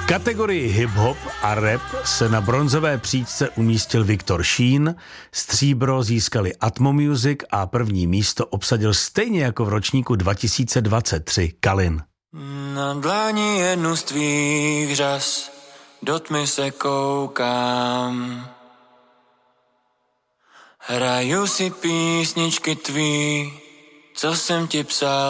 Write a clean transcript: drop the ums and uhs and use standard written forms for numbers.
V kategorii hip-hop a rap se na bronzové příčce umístil Viktor Šín, stříbro získali Atmo Music a první místo obsadil stejně jako v ročníku 2023 Kalin. Na dlani jednu z tvých řas, do tmy se koukám. Hraju si písničky tvý, co jsem ti psal.